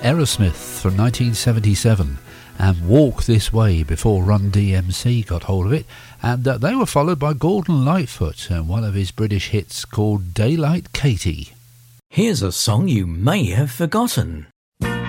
Aerosmith from 1977 and Walk This Way before Run DMC got hold of it, and they were followed by Gordon Lightfoot and one of his British hits called Daylight Katie. Here's a song you may have forgotten.